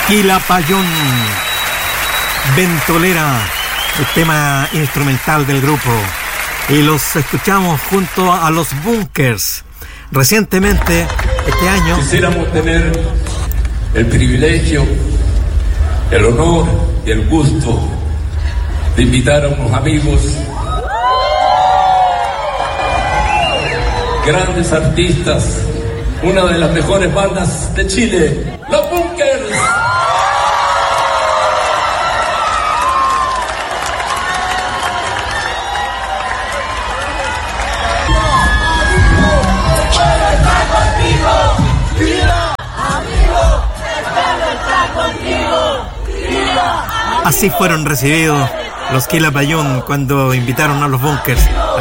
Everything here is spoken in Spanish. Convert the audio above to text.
Quilapayún, Ventolera, el tema instrumental del grupo. Y los escuchamos junto a los Bunkers. Recientemente, este año... Quisiéramos tener el privilegio, el honor y el gusto de invitar a unos amigos, grandes artistas, una de las mejores bandas de Chile, los Bunkers. Así fueron recibidos los Quilapayún cuando invitaron a los Bunkers